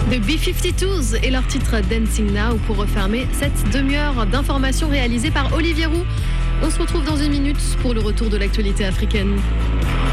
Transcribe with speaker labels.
Speaker 1: de B-52s et leur titre Dancing Now pour refermer cette demi-heure d'informations réalisées par Olivier Roux. On se retrouve dans une minute pour le retour de l'actualité africaine.